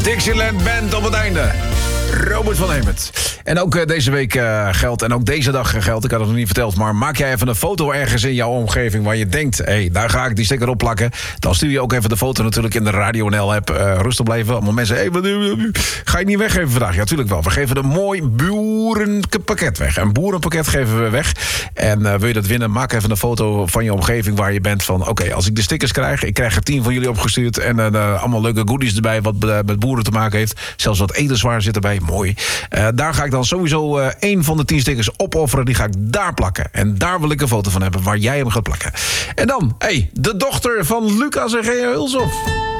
Dixieland Band op het einde. Robert van Hemert. En ook deze week geldt, en ook deze dag geldt, ik had het nog niet verteld, maar maak jij even een foto ergens in jouw omgeving waar je denkt, hé, daar ga ik die sticker op plakken. Dan stuur je ook even de foto natuurlijk in de Radio NL-app. Rustig blijven. Allemaal mensen, ga je niet weggeven vandaag? Ja, natuurlijk wel. We geven een mooi boerenpakket weg. Een boerenpakket geven we weg. En wil je dat winnen, maak even een foto van je omgeving waar je bent van, oké, als ik de stickers krijg, ik krijg er 10 van jullie opgestuurd en allemaal leuke goodies erbij wat met boeren te maken heeft. Zelfs wat etenswaar zit erbij. Mooi. Daar ga ik dan sowieso 1 van de 10 stickers opofferen. Die ga ik daar plakken. En daar wil ik een foto van hebben waar jij hem gaat plakken. En dan, de dochter van Lucas en Geo Hulshoff.